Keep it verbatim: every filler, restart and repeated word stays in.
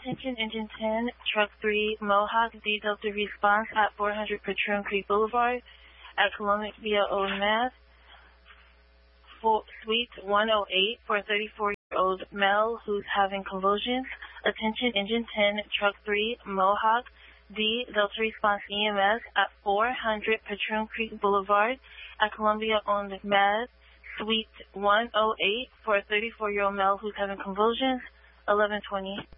Attention Engine ten, Truck three, Mohawk, D Delta response at four hundred Patroon Creek Boulevard at Columbia, Old Mass. For Suite one oh eight for a thirty-four-year-old male who's having convulsions. Attention Engine ten, Truck three, Mohawk, D Delta response E M S at four hundred Patroon Creek Boulevard at Columbia, Old Mass. Suite one oh eight for a thirty-four-year-old male who's having convulsions. eleven twenty.